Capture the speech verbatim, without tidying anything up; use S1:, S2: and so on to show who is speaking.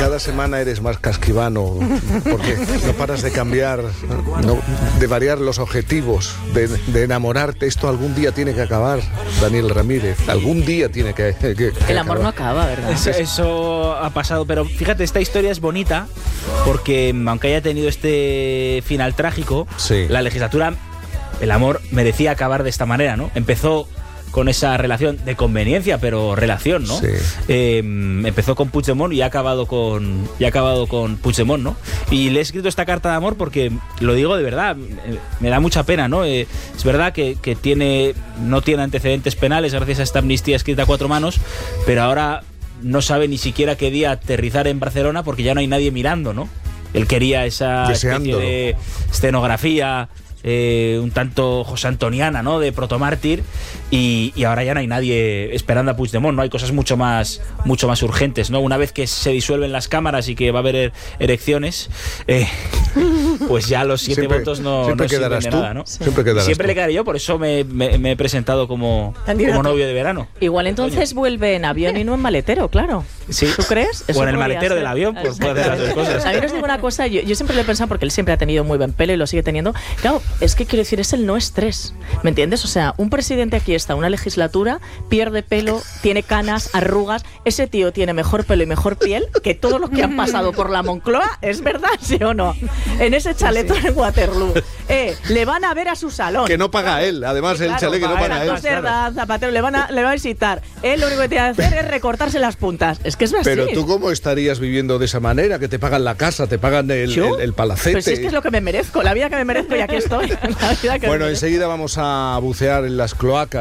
S1: cada semana eres más casquivano, porque no paras de cambiar, no, de variar los objetivos, de, de enamorarte. Esto algún día tiene que acabar, Daniel Ramírez. Algún día tiene que, que, que
S2: El amor
S1: acabar.
S2: no acaba, ¿verdad?
S3: Eso, eso ha pasado, pero fíjate, esta historia es bonita porque aunque haya tenido este final trágico,
S1: Sí.
S3: la legislatura, el amor merecía acabar de esta manera, ¿no? Empezó con esa relación de conveniencia, pero relación, ¿no?
S1: Sí.
S3: Eh, empezó con Puigdemont y ha acabado con y ha acabado con Puigdemont, ¿no? Y le he escrito esta carta de amor porque lo digo de verdad, eh, me da mucha pena, ¿no? Eh, es verdad que, que tiene no tiene antecedentes penales gracias a esta amnistía escrita a cuatro manos, pero ahora no sabe ni siquiera qué día aterrizar en Barcelona porque ya no hay nadie mirando, ¿no? Él quería esa especie
S1: Deseándolo.
S3: de escenografía Eh, un tanto José Antoniana, ¿no? De protomártir y, y ahora ya no hay nadie esperando a Puigdemont, ¿no? Hay cosas mucho más mucho más urgentes, ¿no? Una vez que se disuelven las cámaras y que va a haber er- erecciones, eh, pues ya los siete
S1: Siempre-
S3: votos no,
S1: siempre
S3: no sirven
S1: quedarás
S3: de
S1: tú.
S3: nada, ¿no?
S1: Siempre quedarás
S3: Y siempre
S1: tú.
S3: le quedaré yo, por eso me, me- me he presentado como,
S2: Candidato.
S3: como novio de verano.
S2: Igual entonces vuelve en avión y no en maletero, claro.
S3: Sí.
S2: ¿Tú crees? Eso
S3: O en el
S2: podría
S3: maletero
S2: ser.
S3: del avión, pues puede hacer las dos cosas.
S2: También os digo una cosa, yo, yo siempre lo he pensado porque él siempre ha tenido muy buen pelo y lo sigue teniendo. Claro, es que quiero decir, es el no estrés, ¿me entiendes? O sea, un presidente aquí está, una legislatura, pierde pelo, tiene canas, arrugas, ese tío tiene mejor pelo y mejor piel que todos los que han pasado por la Moncloa, ¿es verdad, sí o no? En ese chaletón en Waterloo. Eh, le van a ver a su salón.
S1: Que no paga él, además el
S2: Claro,
S1: chalet que no
S2: para
S1: paga él.
S2: Santos Cerda, Zapatero, le van a, le va a visitar. Él lo único que tiene que hacer es recortarse las puntas. Es que es así.
S1: Pero tú cómo estarías viviendo de esa manera, que te pagan la casa, te pagan el,
S2: ¿Yo?
S1: el, el palacete.
S2: Pues si es que es lo que me merezco, la vida que me merezco y aquí estoy. La vida que me
S1: Bueno,
S2: merezco.
S1: enseguida vamos a bucear en las cloacas